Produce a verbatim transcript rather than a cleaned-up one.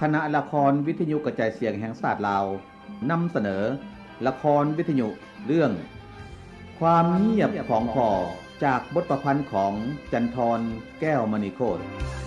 คณะละครวิทยุกระจายเสียงแห่งชาติลาวนำเสนอละครวิทยุเรื่องความเงียบของพ่อจากบทประพันธ์ของจันทรแก้วมณีโคตร